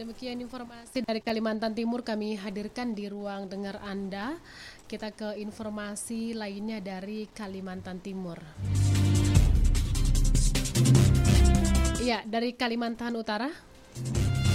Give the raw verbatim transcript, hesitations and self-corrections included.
demikian informasi dari Kalimantan Timur kami hadirkan di ruang dengar Anda. Kita ke informasi lainnya dari Kalimantan Timur. Iya, dari Kalimantan Utara.